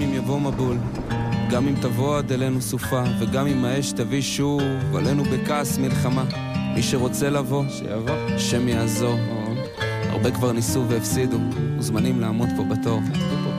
גם אם יבוא מבול, גם אם תבוא עד אלינו סופה, וגם אם האש תביא שוב עלינו בכעס מלחמה. מי שרוצה לבוא, שיבוא, שם יעזור. הרבה כבר ניסו והפסידו, מוזמנים לעמוד פה בתור.